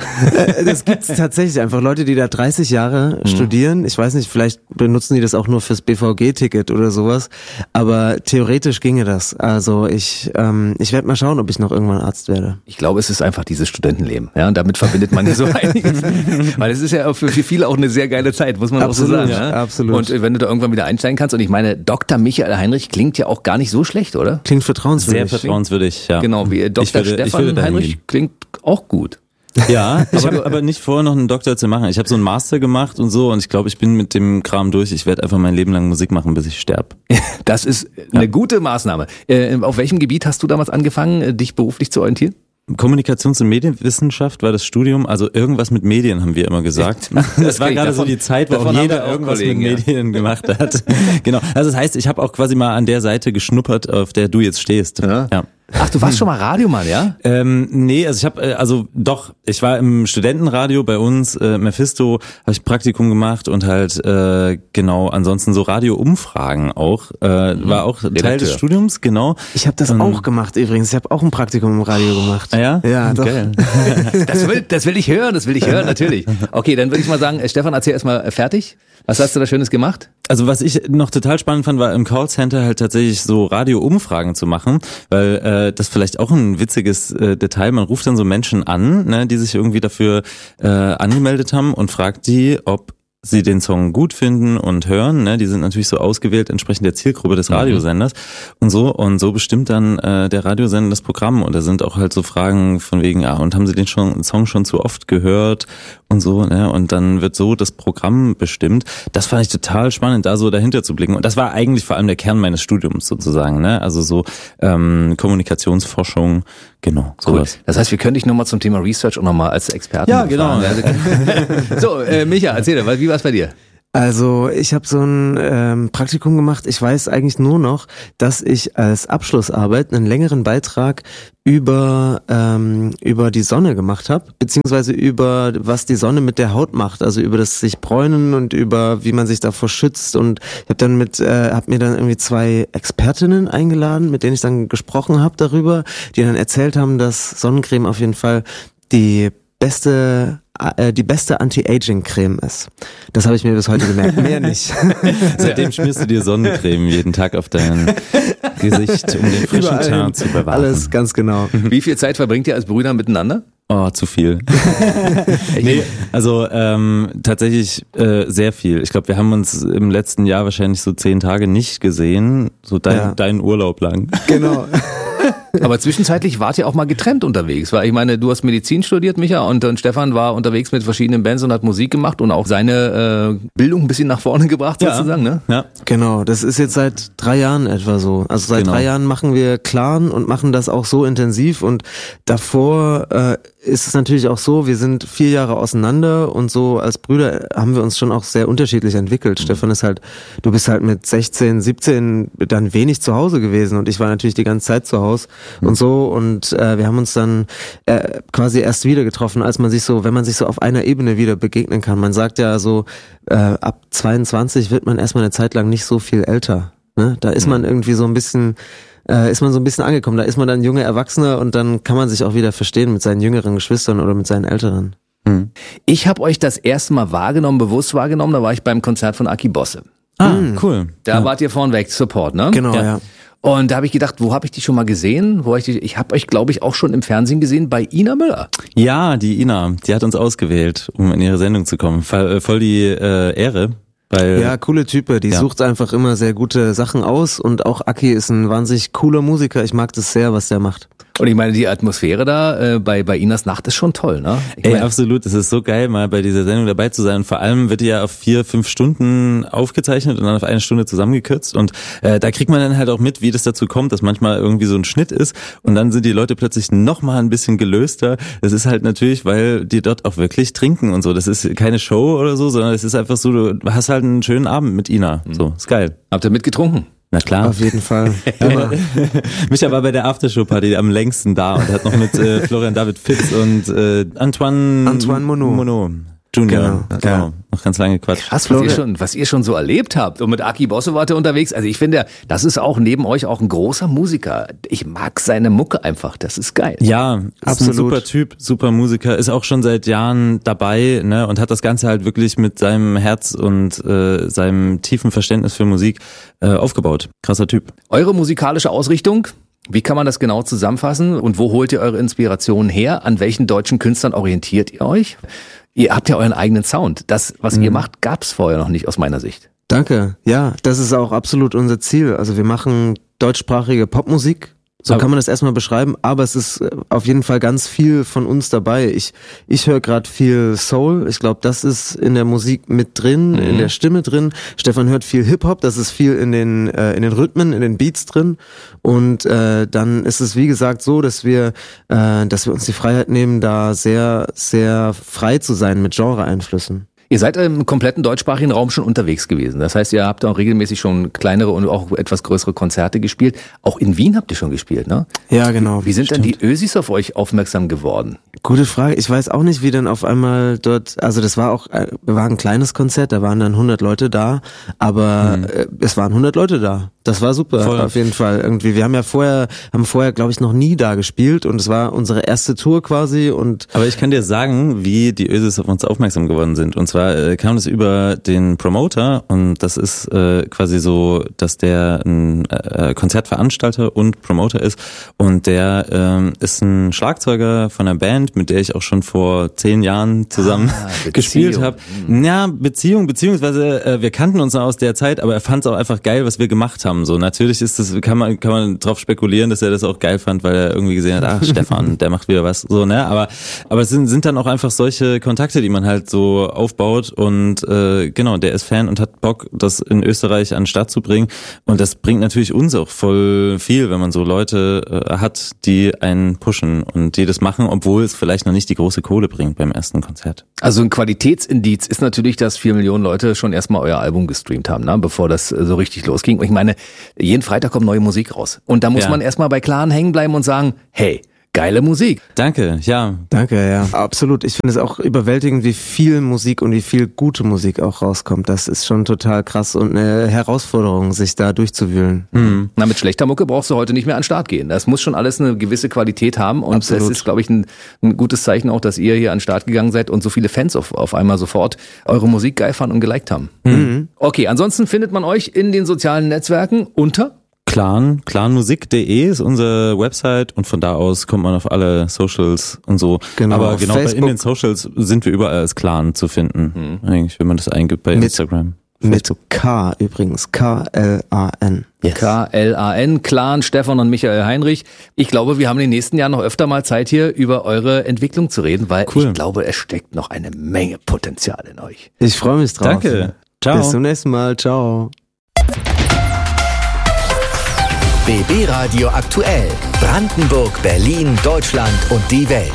Äh, das gibt's tatsächlich einfach, Leute, die da dreißig Jahre Mhm. studieren. Ich weiß nicht, vielleicht benutzen die das auch nur fürs B V G-Ticket oder sowas, aber theoretisch ginge das. Also ich, ähm, ich werde mal schauen, ob ich noch irgendwann Arzt werde. Ich glaube, es ist einfach dieses Studentenleben. Ja, und damit verbindet man ja so einiges. Weil es ist ja für, für viele auch eine sehr geile Zeit, muss man Absolut, auch so sagen. Ja? absolut. Und wenn du da irgendwann wieder einsteigen kannst, und ich meine, Doktor Michael Heinrich klingt ja auch gar nicht so schlecht, oder? Klingt Sehr vertrauenswürdig. vertrauenswürdig, ja. Genau, wie Doktor Ich würde- ich Stefan würde dahin Heinrich gehen. klingt auch gut. Ja, ich habe aber nicht vor, noch einen Doktor zu machen. Ich habe so einen Master gemacht und so und ich glaube, ich bin mit dem Kram durch. Ich werde einfach mein Leben lang Musik machen, bis ich sterbe. Das ist eine gute Maßnahme. Äh, auf welchem Gebiet hast du damals angefangen, äh, dich beruflich zu orientieren? Kommunikations- und Medienwissenschaft war das Studium, also irgendwas mit Medien haben wir immer gesagt. Das war kenn ich gerade so davon. die Zeit, wo auch Davon haben jeder wir auch irgendwas Kollegen, mit ja. Medien gemacht hat. Genau. Also das heißt, ich habe auch quasi mal an der Seite geschnuppert, auf der du jetzt stehst. Ja. Ja. Ach, du warst schon mal Radiomann, ja? Ähm, nee, also ich habe, äh, also doch, ich war im Studentenradio bei uns, äh, Mephisto, habe ich Praktikum gemacht und halt, äh, genau, ansonsten so Radioumfragen auch, äh, war auch Teil Redakteur. des Studiums, genau. Ich habe das Ähm, auch gemacht übrigens. Ich habe auch ein Praktikum im Radio gemacht. Ah ja? Ja, doch. Geil. Das will, das will ich hören, das will ich hören, natürlich. Okay, dann würde ich mal sagen, äh, Stefan, erzähl erstmal äh, fertig. Was hast du da Schönes gemacht? Also was ich noch total spannend fand, war im Callcenter halt tatsächlich so Radio-Umfragen zu machen, weil äh, das vielleicht auch ein witziges äh, Detail, man ruft dann so Menschen an, ne, die sich irgendwie dafür äh, angemeldet haben und fragt die, ob sie den Song gut finden und hören, ne, die sind natürlich so ausgewählt entsprechend der Zielgruppe des Radiosenders und so und so bestimmt dann äh, der Radiosender das Programm und da sind auch halt so Fragen von wegen, ah, und haben sie den schon, Song schon zu oft gehört und so, ne, und dann wird so das Programm bestimmt. Das fand ich total spannend, da so dahinter zu blicken und das war eigentlich vor allem der Kern meines Studiums sozusagen, ne, also so ähm, Kommunikationsforschung, genau, sowas. Cool. Das heißt, wir können dich nochmal zum Thema Research auch nochmal als Experten Ja, genau. So, äh, Micha, erzähl dir, wie war's bei dir? Also ich habe so ein ähm, Praktikum gemacht. Ich weiß eigentlich nur noch, dass ich als Abschlussarbeit einen längeren Beitrag über ähm, über die Sonne gemacht habe, beziehungsweise über was die Sonne mit der Haut macht, also über das sich bräunen und über wie man sich davor schützt. Und ich habe dann mit äh, habe mir dann irgendwie zwei Expertinnen eingeladen, mit denen ich dann gesprochen habe darüber, die dann erzählt haben, dass Sonnencreme auf jeden Fall die beste äh, die beste Anti-Aging-Creme ist. Das habe ich mir bis heute gemerkt. Mehr nicht. Seitdem schmierst du dir Sonnencreme jeden Tag auf dein Gesicht, um den frischen Teint zu bewahren. Alles ganz genau. Wie viel Zeit verbringt ihr als Brüder miteinander? Oh, zu viel. Nee, also ähm, tatsächlich äh, sehr viel. Ich glaube, wir haben uns im letzten Jahr wahrscheinlich so zehn Tage nicht gesehen, so dein, Ja. dein Urlaub lang. Genau. Aber zwischenzeitlich wart ihr auch mal getrennt unterwegs, weil ich meine, du hast Medizin studiert, Micha, und, und Stefan war unterwegs mit verschiedenen Bands und hat Musik gemacht und auch seine äh, Bildung ein bisschen nach vorne gebracht, Ja. sozusagen, ne? Ja. Genau, das ist jetzt seit drei Jahren etwa so. Also seit Genau. drei Jahren machen wir Clan und machen das auch so intensiv und davor äh, ist es natürlich auch so, wir sind vier Jahre auseinander und so als Brüder haben wir uns schon auch sehr unterschiedlich entwickelt. Mhm. Stefan ist halt, du bist halt mit sechzehn, siebzehn dann wenig zu Hause gewesen und ich war natürlich die ganze Zeit zu Hause mhm. und so und äh, wir haben uns dann äh, quasi erst wieder getroffen, als man sich so, wenn man sich so auf einer Ebene wieder begegnen kann. Man sagt ja so, äh, ab zweiundzwanzig wird man erstmal eine Zeit lang nicht so viel älter. Ne? Da ist man irgendwie so ein bisschen, äh, ist man so ein bisschen angekommen. Da ist man dann junger Erwachsener und dann kann man sich auch wieder verstehen mit seinen jüngeren Geschwistern oder mit seinen älteren. Hm. Ich habe euch das erste Mal wahrgenommen, bewusst wahrgenommen, da war ich beim Konzert von Aki Bosse. Ah, cool. Da ja. wart ihr vorneweg Support, ne? Genau, ja. ja. Und da habe ich gedacht, wo habe ich die schon mal gesehen? Wo hab ich die, ich habe euch, glaube ich, auch schon im Fernsehen gesehen bei Ina Müller. Ja, die Ina, die hat uns ausgewählt, um in ihre Sendung zu kommen. Voll, voll die äh, Ehre. Weil, Ja, coole Type. Die Ja. sucht einfach immer sehr gute Sachen aus und auch Aki ist ein wahnsinnig cooler Musiker. Ich mag das sehr, was der macht. Und ich meine, die Atmosphäre da äh, bei bei Inas Nacht ist schon toll, ne? Ich Ey, meine, absolut. Es ist so geil, mal bei dieser Sendung dabei zu sein. Und vor allem wird die ja auf vier, fünf Stunden aufgezeichnet und dann auf eine Stunde zusammengekürzt. Und äh, da kriegt man dann halt auch mit, wie das dazu kommt, dass manchmal irgendwie so ein Schnitt ist und dann sind die Leute plötzlich noch mal ein bisschen gelöster. Das ist halt natürlich, weil die dort auch wirklich trinken und so. Das ist keine Show oder so, sondern es ist einfach so, du hast halt einen schönen Abend mit Ina. So, ist geil. habt ihr mitgetrunken? Na klar. Auf jeden Fall. Immer. Micha war bei der Aftershow-Party am längsten da und hat noch mit äh, Florian David Fitz und äh, Antoine, Antoine Monod. Monod Junior. Genau. Genau. Ja. Noch ganz lange Quatsch. Krass, was ihr schon, was ihr schon so erlebt habt. Und mit Aki Bosse wart ihr unterwegs. Also ich finde, das ist auch neben euch auch ein großer Musiker. Ich mag seine Mucke einfach. Das ist geil. Ja, ist Absolut. ein super Typ, super Musiker, ist auch schon seit Jahren dabei, ne, und hat das Ganze halt wirklich mit seinem Herz und äh, seinem tiefen Verständnis für Musik äh, aufgebaut. Krasser Typ. Eure musikalische Ausrichtung? Wie kann man das genau zusammenfassen? Und wo holt ihr eure Inspirationen her? An welchen deutschen Künstlern orientiert ihr euch? Ihr habt ja euren eigenen Sound. Das, was Mhm. ihr macht, gab's vorher noch nicht aus meiner Sicht. Danke. Ja, das ist auch absolut unser Ziel. Also wir machen deutschsprachige Popmusik. So Aber- kann man das erstmal beschreiben, aber es ist äh, auf jeden Fall ganz viel von uns dabei. Ich ich höre gerade viel Soul. Ich glaube, das ist in der Musik mit drin, Mhm. in der Stimme drin. Stefan hört viel Hip-Hop, das ist viel in den äh, in den Rhythmen, in den Beats drin. Und äh, dann ist es wie gesagt so, dass wir äh, dass wir uns die Freiheit nehmen, da sehr sehr frei zu sein mit Genre-Einflüssen. Ihr seid im kompletten deutschsprachigen Raum schon unterwegs gewesen. Das heißt, ihr habt auch regelmäßig schon kleinere und auch etwas größere Konzerte gespielt. Auch in Wien habt ihr schon gespielt, ne? Ja, genau. Wie sind stimmt. denn die Ösis auf euch aufmerksam geworden? Gute Frage. Ich weiß auch nicht, wie dann auf einmal dort, also das war auch, war ein kleines Konzert, da waren dann hundert Leute da, aber äh, es waren hundert Leute da. Das war super, Voll. auf jeden Fall irgendwie. Wir haben ja vorher, haben vorher, glaube ich, noch nie da gespielt und es war unsere erste Tour quasi und. Aber ich kann dir sagen, wie die Ösis auf uns aufmerksam geworden sind. Und zwar äh, kam es über den Promoter und das ist äh, quasi so, dass der ein äh, Konzertveranstalter und Promoter ist und der äh, ist ein Schlagzeuger von einer Band, mit der ich auch schon vor zehn Jahren zusammen ah, gespielt habe. Ja, Beziehung, beziehungsweise äh, wir kannten uns noch aus der Zeit, aber er fand es auch einfach geil, was wir gemacht haben. So natürlich ist das, kann man kann man drauf spekulieren, dass er das auch geil fand, weil er irgendwie gesehen hat, ach Stefan, der macht wieder was, so ne. Aber aber es sind sind dann auch einfach solche Kontakte, die man halt so aufbaut und äh, genau, der ist Fan und hat Bock, das in Österreich an den Start zu bringen und das bringt natürlich uns auch voll viel, wenn man so Leute äh, hat, die einen pushen und die das machen, obwohl es vielleicht noch nicht die große Kohle bringt beim ersten Konzert. Also ein Qualitätsindiz ist natürlich, dass vier Millionen Leute schon erstmal euer Album gestreamt haben, ne? Bevor das so richtig losging. Und ich meine, jeden Freitag kommt neue Musik raus. Und da muss ja. man erstmal bei Klaren hängen bleiben und sagen, hey, geile Musik. Danke, ja. Danke, ja. Absolut. Ich finde es auch überwältigend, wie viel Musik und wie viel gute Musik auch rauskommt. Das ist schon total krass und eine Herausforderung, sich da durchzuwühlen. Mhm. Na, mit schlechter Mucke brauchst du heute nicht mehr an den Start gehen. Das muss schon alles eine gewisse Qualität haben und Absolut. es ist, glaube ich, ein, ein gutes Zeichen auch, dass ihr hier an den Start gegangen seid und so viele Fans auf, auf einmal sofort eure Musik geil fanden und geliked haben. Mhm. Okay, ansonsten findet man euch in den sozialen Netzwerken unter Clan, clanmusik punkt de ist unsere Website und von da aus kommt man auf alle Socials und so. Genau, aber genau bei, in Facebook. den Socials sind wir überall als Clan zu finden, mhm. eigentlich, wenn man das eingibt bei Mit, Instagram. Mit K übrigens, K L A N. Yes. K L A N, Clan, Stefan und Michael Heinrich. Ich glaube, wir haben in den nächsten Jahren noch öfter mal Zeit hier über eure Entwicklung zu reden, weil cool. ich glaube, es steckt noch eine Menge Potenzial in euch. Ich freue mich drauf. Danke. Ciao. Bis zum nächsten Mal. Ciao. B B Radio aktuell. Brandenburg, Berlin, Deutschland und die Welt.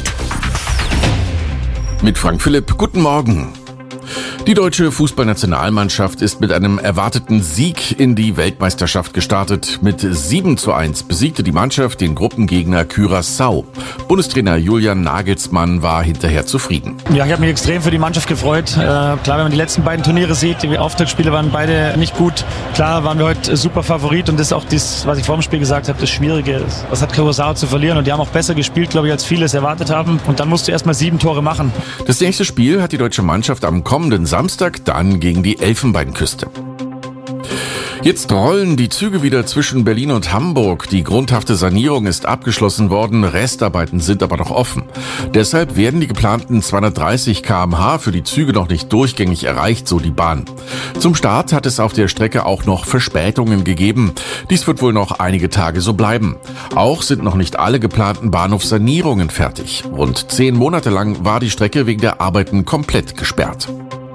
Mit Frank Philipp, guten Morgen. Die deutsche Fußballnationalmannschaft ist mit einem erwarteten Sieg in die Weltmeisterschaft gestartet. Mit sieben zu eins besiegte die Mannschaft den Gruppengegner Curaçao. Bundestrainer Julian Nagelsmann war hinterher zufrieden. Ja, ich habe mich extrem für die Mannschaft gefreut. Äh, klar, wenn man die letzten beiden Turniere sieht, die Auftaktspiele waren beide nicht gut. Klar waren wir heute super Favorit und das ist auch das, was ich vor dem Spiel gesagt habe, das Schwierige. Was hat Curaçao zu verlieren? Und die haben auch besser gespielt, glaube ich, als viele es erwartet haben. Und dann musst du erstmal sieben Tore machen. Das nächste Spiel hat die deutsche Mannschaft am kommenden Samstag dann gegen die Elfenbeinküste. Jetzt rollen die Züge wieder zwischen Berlin und Hamburg. Die grundhafte Sanierung ist abgeschlossen worden, Restarbeiten sind aber noch offen. Deshalb werden die geplanten zweihundertdreißig Kilometer pro Stunde für die Züge noch nicht durchgängig erreicht, so die Bahn. Zum Start hat es auf der Strecke auch noch Verspätungen gegeben. Dies wird wohl noch einige Tage so bleiben. Auch sind noch nicht alle geplanten Bahnhofssanierungen fertig. Rund zehn Monate lang war die Strecke wegen der Arbeiten komplett gesperrt.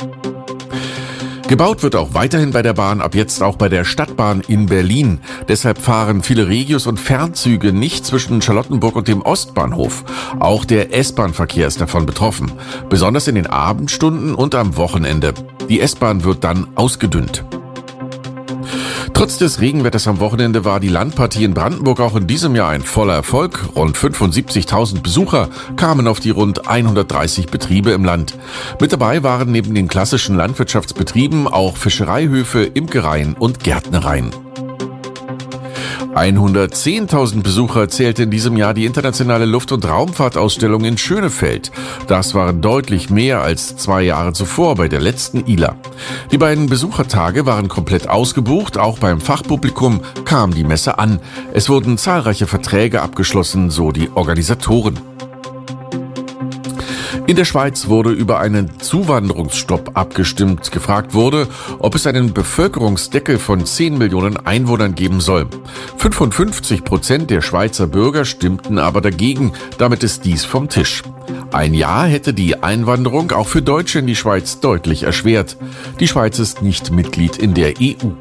Gebaut wird auch weiterhin bei der Bahn, ab jetzt auch bei der Stadtbahn in Berlin. Deshalb fahren viele Regios- und Fernzüge nicht zwischen Charlottenburg und dem Ostbahnhof. Auch der S-Bahn-Verkehr ist davon betroffen, besonders in den Abendstunden und am Wochenende. Die S-Bahn wird dann ausgedünnt. Trotz des Regenwetters am Wochenende war die Landpartie in Brandenburg auch in diesem Jahr ein voller Erfolg. Rund fünfundsiebzigtausend Besucher kamen auf die rund hundertdreißig Betriebe im Land. Mit dabei waren neben den klassischen Landwirtschaftsbetrieben auch Fischereihöfe, Imkereien und Gärtnereien. hundertzehntausend Besucher zählte in diesem Jahr die internationale Luft- und Raumfahrtausstellung in Schönefeld. Das waren deutlich mehr als zwei Jahre zuvor bei der letzten I L A. Die beiden Besuchertage waren komplett ausgebucht, auch beim Fachpublikum kam die Messe an. Es wurden zahlreiche Verträge abgeschlossen, so die Organisatoren. In der Schweiz wurde über einen Zuwanderungsstopp abgestimmt. Gefragt wurde, ob es einen Bevölkerungsdeckel von zehn Millionen Einwohnern geben soll. fünfundfünfzig Prozent der Schweizer Bürger stimmten aber dagegen. Damit ist dies vom Tisch. Ein Ja hätte die Einwanderung auch für Deutsche in die Schweiz deutlich erschwert. Die Schweiz ist nicht Mitglied in der E U.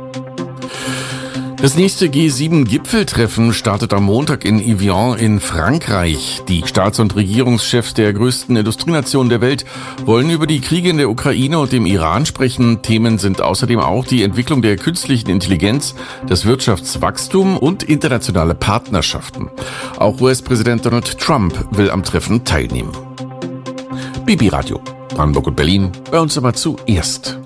Das nächste G sieben Gipfeltreffen startet am Montag in Evian in Frankreich. Die Staats- und Regierungschefs der größten Industrienationen der Welt wollen über die Kriege in der Ukraine und dem Iran sprechen. Themen sind außerdem auch die Entwicklung der künstlichen Intelligenz, das Wirtschaftswachstum und internationale Partnerschaften. Auch U S-Präsident Donald Trump will am Treffen teilnehmen. B B Radio, Brandenburg und Berlin, bei uns immer zuerst.